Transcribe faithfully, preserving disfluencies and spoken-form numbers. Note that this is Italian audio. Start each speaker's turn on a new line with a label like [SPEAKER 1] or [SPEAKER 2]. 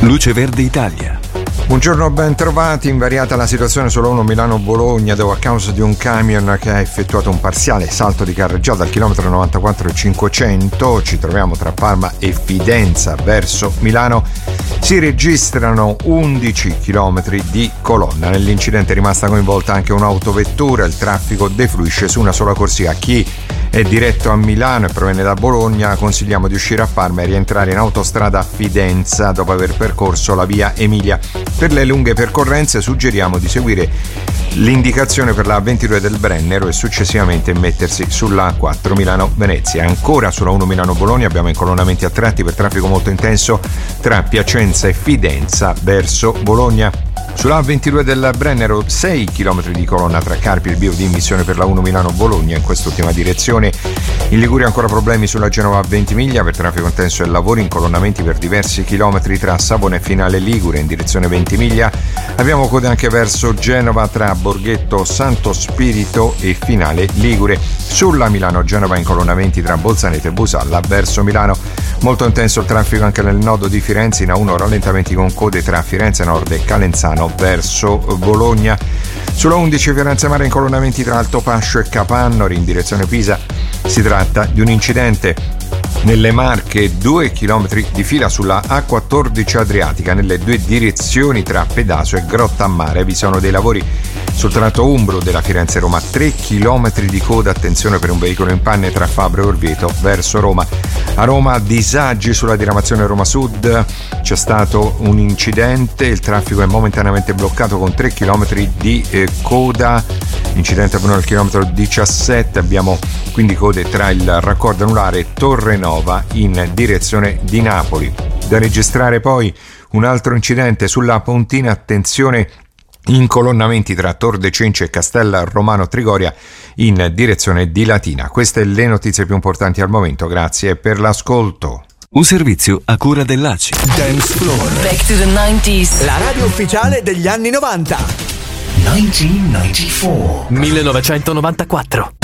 [SPEAKER 1] Luce Verde Italia.
[SPEAKER 2] Buongiorno, ben trovati. Invariata la situazione sulla uno Milano-Bologna, dove a causa di un camion che ha effettuato un parziale salto di carreggiata al chilometro novantaquattro e cinquecento, ci troviamo tra Parma e Fidenza verso Milano, si registrano undici chilometri di colonna. Nell'incidente è rimasta coinvolta anche un'autovettura, il traffico defluisce su una sola corsia. Chi è diretto a Milano e proviene da Bologna consigliamo di uscire a Parma e rientrare in autostrada a Fidenza dopo aver percorso la via Emilia. Per le lunghe percorrenze suggeriamo di seguire l'indicazione per la A ventidue del Brennero e successivamente mettersi sulla A quattro Milano-Venezia. Ancora sulla uno Milano-Bologna abbiamo incolonnamenti a tratti per traffico molto intenso tra Piacenza e Fidenza verso Bologna. Sulla A ventidue del Brennero sei chilometri di colonna tra Carpi e il bivio di immissione per la uno Milano-Bologna in quest'ultima direzione. In Liguria ancora problemi sulla Genova Ventimiglia per traffico intenso e lavori, incolonnamenti per diversi chilometri tra Savona e Finale Ligure in direzione Ventimiglia. Abbiamo code anche verso Genova tra Borghetto Santo Spirito e Finale Ligure. Sulla Milano-Genova incolonnamenti tra Bolzaneto e Busalla verso Milano. Molto intenso il traffico anche nel nodo di Firenze, in A uno rallentamenti con code tra Firenze Nord e Calenzano verso Bologna. Sulla undici Firenze Mare incolonnamenti tra Altopascio e Capannori in direzione Pisa. Si tratta di un incidente nelle Marche, due chilometri di fila sulla A quattordici Adriatica nelle due direzioni tra Pedaso e Grottammare. Vi sono dei lavori sul tratto umbro della Firenze-Roma, tre chilometri di coda, attenzione per un veicolo in panne tra Fabbro e Orvieto verso Roma. A Roma disagi sulla diramazione Roma Sud, c'è stato un incidente, il traffico è momentaneamente bloccato con tre chilometri di eh, coda, incidente avvenuto al chilometro diciassette, abbiamo quindi code tra il raccordo anulare e Torre Nova in direzione di Napoli. Da registrare poi un altro incidente sulla Pontina, attenzione, incolonnamenti tra Tor de Cenci e Castel Romano Trigoria in direzione di Latina. Queste le notizie più importanti al momento, grazie per l'ascolto.
[SPEAKER 1] Un servizio a cura dell'A C I.
[SPEAKER 3] Dance Floor.
[SPEAKER 4] Back to the nineties.
[SPEAKER 3] La radio ufficiale degli anni novanta. millenovecentonovantaquattro.